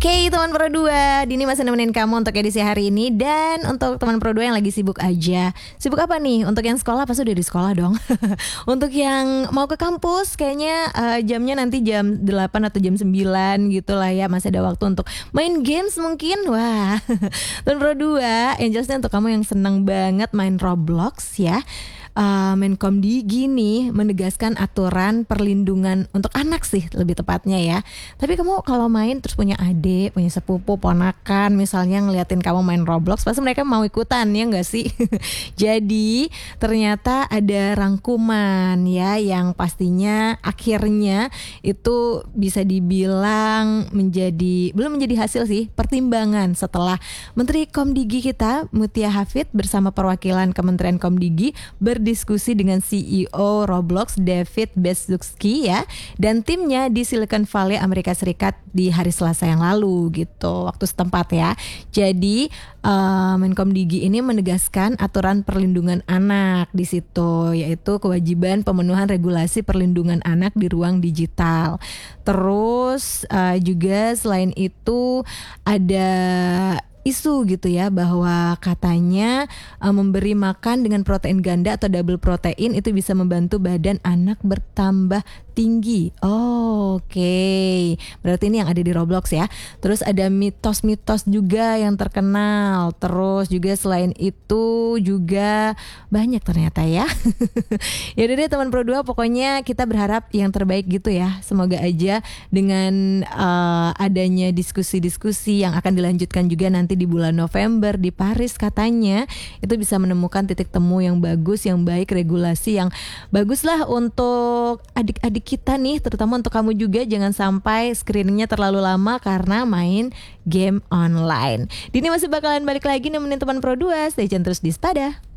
Oke teman Pro 2, Dini masih nemenin kamu untuk edisi hari ini. Dan untuk teman Pro 2 yang lagi sibuk aja. Sibuk apa nih? Untuk yang sekolah pasti udah di sekolah dong. Untuk yang mau ke kampus kayaknya jamnya nanti jam 8 atau jam 9 gitu lah ya. Masih ada waktu untuk main games mungkin. Wah, teman Pro 2, yang jelasnya untuk kamu yang seneng banget main Roblox ya, Menkom Digi nih menegaskan aturan perlindungan untuk anak sih lebih tepatnya ya. Tapi kamu kalau main terus punya adik, punya sepupu, ponakan misalnya ngeliatin kamu main Roblox, pasti mereka mau ikutan ya nggak sih? Jadi ternyata ada rangkuman ya yang pastinya akhirnya itu bisa dibilang belum menjadi hasil sih, pertimbangan setelah Menteri Komdigi kita Mutia Hafid bersama perwakilan Kementerian Komdigi berdiskusi dengan CEO Roblox David Baszucki ya, dan timnya di Silicon Valley Amerika Serikat di hari Selasa yang lalu gitu, waktu setempat ya. Jadi Menkom Digi ini menegaskan aturan perlindungan anak di situ, yaitu kewajiban pemenuhan regulasi perlindungan anak di ruang digital. Terus juga selain itu ada isu gitu ya, bahwa katanya memberi makan dengan protein ganda atau double protein itu bisa membantu badan anak bertambah tinggi. Oke. Berarti ini yang ada di Roblox ya. Terus ada mitos-mitos juga yang terkenal. Terus juga selain itu juga banyak ternyata ya. Ya udah deh teman Pro 2, pokoknya kita berharap yang terbaik gitu ya. Semoga aja dengan adanya diskusi-diskusi yang akan dilanjutkan juga nanti di bulan November di Paris katanya, itu bisa menemukan titik temu yang bagus, yang baik, regulasi yang bagus lah untuk adik-adik kita nih, terutama untuk kamu juga. Jangan sampai screeningnya terlalu lama karena main game online. Dini masih bakalan balik lagi nemenin teman Pro 2. Stay tune terus di Spada.